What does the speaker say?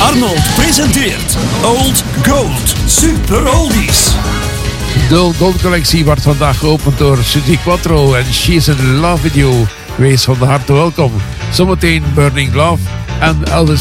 Arnold presenteert Old Gold Super Oldies. De Gold collectie wordt vandaag geopend door Suzy Quattro en She's in Love With You. Wees van harte welkom. Zometeen Burning Love en Elvis